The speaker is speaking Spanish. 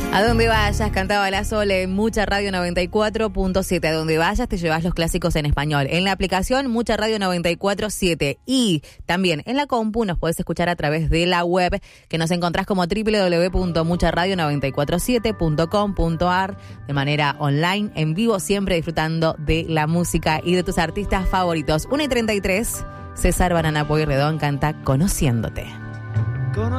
A donde vayas, cantaba La Sole en Mucha Radio 94.7. A donde vayas te llevas los clásicos en español. En la aplicación Mucha Radio 94.7. Y también en la compu nos podés escuchar a través de la web, que nos encontrás como www.mucharadio947.com.ar, de manera online, en vivo, siempre disfrutando de la música y de tus artistas favoritos. 1:33, César Banana Pueyrredón canta Conociéndote.